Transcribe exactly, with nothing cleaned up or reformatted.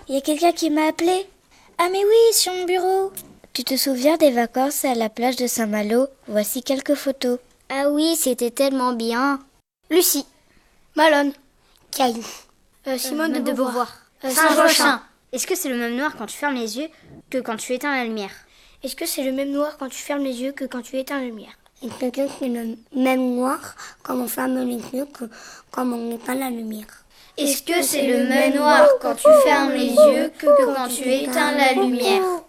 il y a quelqu'un qui m'a appelé. Ah mais oui, sur mon bureau. Tu te souviens des vacances à la plage de Saint-Malo? Voici quelques photos. Ah oui, c'était tellement bien. Lucie, Malone, Kyle, euh, Simone euh, de Beauvoir, euh, Saint-Jochin. Est-ce que c'est le même noir quand tu fermes les yeux que quand tu éteins la lumière? Est-ce que c'est le même noir quand tu fermes les yeux que quand tu éteins la lumière? Est-ce que c'est le même noir quand on ferme les yeux que quand on éteint la lumière? Est-ce que c'est le même noir quand tu fermes les yeux que quand tu éteins la lumière?